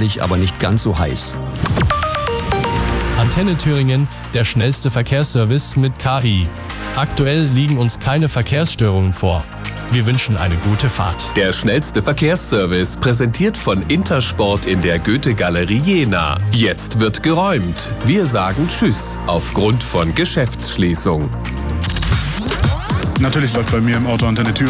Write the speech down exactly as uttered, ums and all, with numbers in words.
freundlich, aber nicht ganz so heiß. Antenne Thüringen, der schnellste Verkehrsservice mit K I. Aktuell liegen uns keine Verkehrsstörungen vor. Wir wünschen eine gute Fahrt. Der schnellste Verkehrsservice, präsentiert von Intersport in der Goethe-Galerie Jena. Jetzt wird geräumt. Wir sagen Tschüss aufgrund von Geschäftsschließung. Natürlich läuft bei mir im Auto Antenne Thüringen.